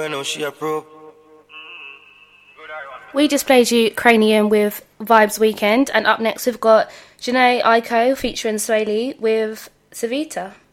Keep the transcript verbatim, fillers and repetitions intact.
boy know she a pro. We just played you Cranium with Vibes Weekend, and up next we've got Janae Aiko featuring Swaley with Savita.